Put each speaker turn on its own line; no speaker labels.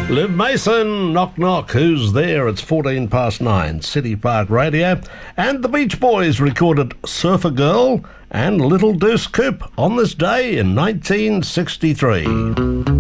Liv Mason, Knock Knock, who's there? It's 14 past 9, City Park Radio. And the Beach Boys recorded Surfer Girl and Little Deuce Coupe on this day in 1963.